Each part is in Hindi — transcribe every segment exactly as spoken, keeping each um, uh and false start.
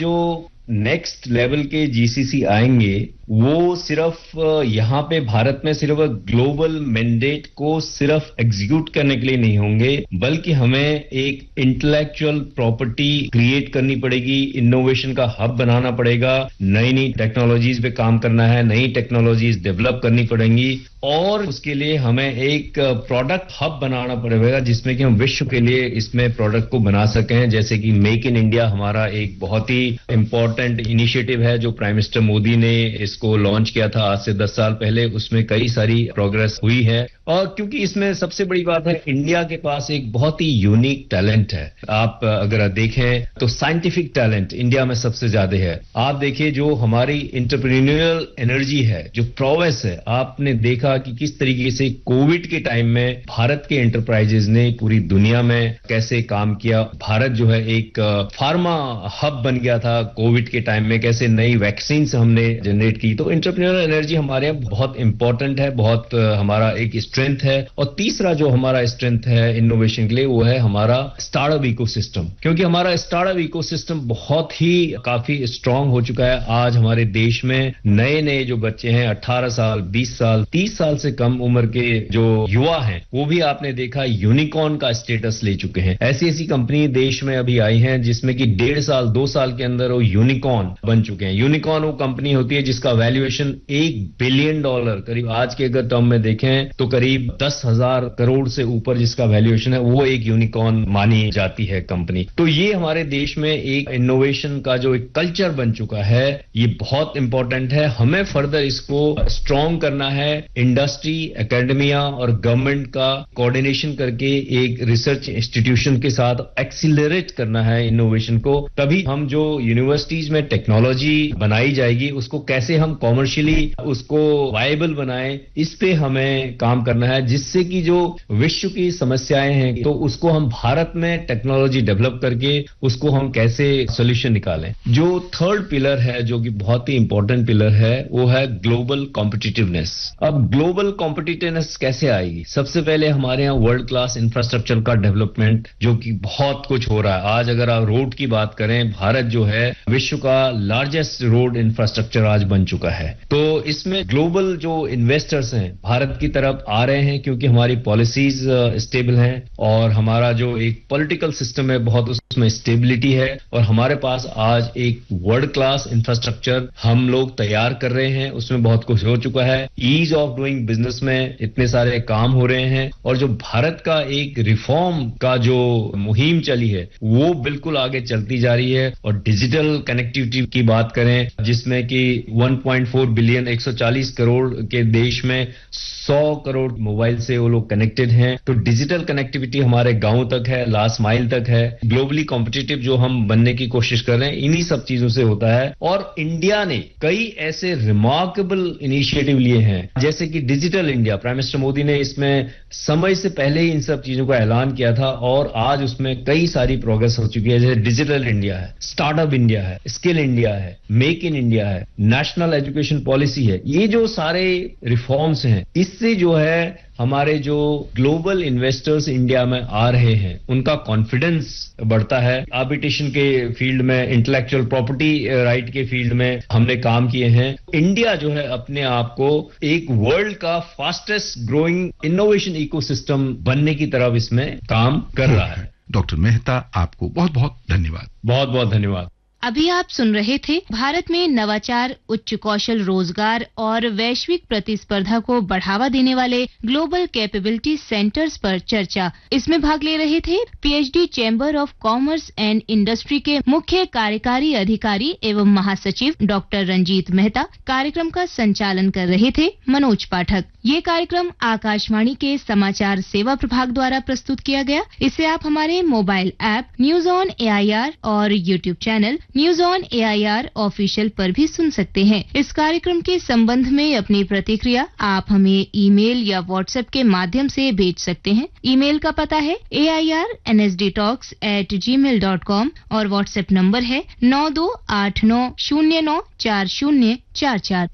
जो नेक्स्ट लेवल के जीसीसी आएंगे वो सिर्फ यहाँ पे भारत में सिर्फ ग्लोबल मैंडेट को सिर्फ एग्जीक्यूट करने के लिए नहीं होंगे, बल्कि हमें एक इंटेलेक्चुअल प्रॉपर्टी क्रिएट करनी पड़ेगी, इनोवेशन का हब बनाना पड़ेगा, नई नई टेक्नोलॉजीज पे काम करना है, नई टेक्नोलॉजीज डेवलप करनी पड़ेंगी और उसके लिए हमें एक प्रोडक्ट हब बनाना पड़ेगा जिसमें कि हम विश्व के लिए इसमें प्रोडक्ट को बना सकें। जैसे कि मेक इन इंडिया हमारा एक बहुत ही इंपॉर्टेंट इनिशिएटिव है जो प्राइम मिनिस्टर मोदी ने इसको लॉन्च किया था आज से दस साल पहले। उसमें कई सारी प्रोग्रेस हुई है और क्योंकि इसमें सबसे बड़ी बात है इंडिया के पास एक बहुत ही यूनिक टैलेंट है। आप अगर देखें तो साइंटिफिक टैलेंट इंडिया में सबसे ज्यादा है। आप देखिए जो हमारी एंटरप्रेन्योरियल एनर्जी है, जो प्रोवेस है, आपने देखा कि किस तरीके से कोविड के टाइम में भारत के एंटरप्राइजेज ने पूरी दुनिया में कैसे काम किया। भारत जो है एक फार्मा हब बन गया था कोविड के टाइम में, कैसे नई वैक्सीन हमने जनरेट की। तो एंटरप्रेन्योरियल एनर्जी हमारे यहाँ बहुत इंपॉर्टेंट है, बहुत हमारा एक स्ट्रेंथ है। और तीसरा जो हमारा स्ट्रेंथ है इनोवेशन के लिए वो है हमारा स्टार्टअप इकोसिस्टम, क्योंकि हमारा स्टार्टअप इकोसिस्टम बहुत ही काफी स्ट्रांग हो चुका है। आज हमारे देश में नए नए जो बच्चे हैं अठारह साल, बीस साल, तीस साल से कम उम्र के जो युवा हैं वो भी आपने देखा यूनिकॉर्न का स्टेटस ले चुके हैं। ऐसी ऐसी कंपनी देश में अभी आई हैं जिसमें कि डेढ़ साल दो साल के अंदर वो यूनिकॉर्न बन चुके हैं। यूनिकॉर्न वो कंपनी होती है जिसका वैल्यूएशन एक बिलियन डॉलर करीब आज के अगर टर्म में देखें तो करीब दस हजार करोड़ से ऊपर जिसका वैल्यूएशन है वो एक यूनिकॉर्न मानी जाती है कंपनी। तो ये हमारे देश में एक इनोवेशन का जो एक कल्चर बन चुका है ये बहुत इंपॉर्टेंट है। हमें फर्दर इसको स्ट्रांग करना है। इंडस्ट्री, एकेडमिया और गवर्नमेंट का कोऑर्डिनेशन करके एक रिसर्च इंस्टीट्यूशन के साथ एक्सीलरेट करना है इनोवेशन को। तभी हम जो यूनिवर्सिटीज में टेक्नोलॉजी बनाई जाएगी उसको कैसे हम कॉमर्शियली उसको वायबल बनाएं, इस पे हमें काम करना है, जिससे कि जो विश्व की समस्याएं हैं तो उसको हम भारत में टेक्नोलॉजी डेवलप करके उसको हम कैसे सॉल्यूशन निकालें। जो थर्ड पिलर है जो कि बहुत ही इंपॉर्टेंट पिलर है वो है ग्लोबल कॉम्पिटिटिवनेस। अब ग्लोबल कॉम्पिटिटिवनेस कैसे आएगी? सबसे पहले हमारे यहाँ वर्ल्ड क्लास इंफ्रास्ट्रक्चर का डेवलपमेंट जो कि बहुत कुछ हो रहा है। आज अगर आप रोड की बात करें, भारत जो है विश्व का लार्जेस्ट रोड इंफ्रास्ट्रक्चर आज बन चुका है। तो इसमें ग्लोबल जो इन्वेस्टर्स हैं भारत की तरफ आ रहे हैं क्योंकि हमारी पॉलिसीज स्टेबल हैं और हमारा जो एक पॉलिटिकल सिस्टम है बहुत उसमें स्टेबिलिटी है और हमारे पास आज एक वर्ल्ड क्लास इंफ्रास्ट्रक्चर हम लोग तैयार कर रहे हैं। उसमें बहुत कुछ हो चुका है। ईज ऑफ डूइंग बिजनेस में इतने सारे काम हो रहे हैं और जो भारत का एक रिफॉर्म का जो मुहिम चली है वो बिल्कुल आगे चलती जा रही है। और डिजिटल कनेक्टिविटी की बात करें जिसमें कि एक पॉइंट चार बिलियन एक सौ चालीस करोड़ के देश में सौ करोड़ मोबाइल से वो लोग कनेक्टेड हैं। तो डिजिटल कनेक्टिविटी हमारे गांव तक है, लास्ट माइल तक है। ग्लोबली कॉम्पिटिटिव जो हम बनने की कोशिश कर रहे हैं इन्हीं सब चीजों से होता है। और इंडिया ने कई ऐसे रिमार्केबल इनिशिएटिव लिए हैं जैसे कि digital India. Prime minister Modi ने इसमें समय से पहले ही इन सब चीजों का ऐलान किया था और आज उसमें कई सारी प्रोग्रेस हो चुकी है। जैसे डिजिटल इंडिया है, स्टार्टअप इंडिया है, स्किल इंडिया है, मेक इन इंडिया है, नेशनल एजुकेशन पॉलिसी है। ये जो सारे रिफॉर्म्स हैं इससे जो है हमारे जो ग्लोबल इन्वेस्टर्स इंडिया में आ रहे हैं उनका कॉन्फिडेंस बढ़ता है। आर्बिट्रेशन के फील्ड में, इंटेलेक्चुअल प्रॉपर्टी राइट के फील्ड में हमने काम किए हैं। इंडिया जो है अपने आप को एक वर्ल्ड का फास्टेस्ट ग्रोइंग इनोवेशन इकोसिस्टम बनने की तरफ इसमें काम कर रहा है। डॉक्टर मेहता आपको बहुत बहुत धन्यवाद। बहुत बहुत धन्यवाद। अभी आप सुन रहे थे भारत में नवाचार, उच्च कौशल रोजगार और वैश्विक प्रतिस्पर्धा को बढ़ावा देने वाले ग्लोबल कैपेबिलिटी सेंटर्स पर चर्चा। इसमें भाग ले रहे थे PhD chamber of commerce and industry के मुख्य कार्यकारी अधिकारी एवं महासचिव डॉक्टर रंजीत मेहता। कार्यक्रम का संचालन कर रहे थे मनोज पाठक। ये कार्यक्रम आकाशवाणी के समाचार सेवा प्रभाग द्वारा प्रस्तुत किया गया। इसे आप हमारे mobile app news on AIR और YouTube channel news on AIR official पर भी सुन सकते हैं। इस कार्यक्रम के संबंध में अपनी प्रतिक्रिया आप हमें ईमेल या व्हाट्सएप के माध्यम से भेज सकते हैं। ईमेल का पता है ए I R N S D talks eight ji mail dot com और व्हाट्सएप नंबर है नौ दो आठ नौ शून्य नौ चार शून्य चार चार।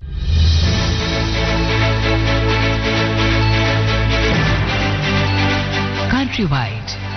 Countrywide